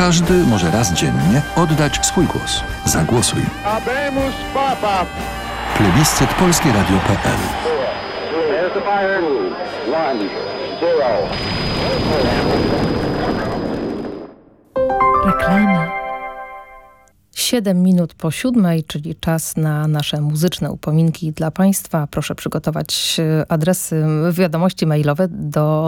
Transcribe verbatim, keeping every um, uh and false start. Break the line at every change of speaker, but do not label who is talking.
Każdy może raz dziennie oddać swój głos. Zagłosuj.
Habemus Papa.
Plebiscyt polskie radio kropka p l.
Reklama. Siedem minut po siódmej, czyli czas na nasze muzyczne upominki dla Państwa. Proszę przygotować adresy, wiadomości mailowe do